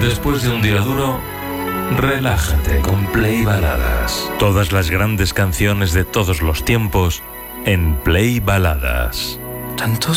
Después de un día duro, relájate con Play Baladas. Todas las grandes canciones de todos los tiempos en Play Baladas. Tanto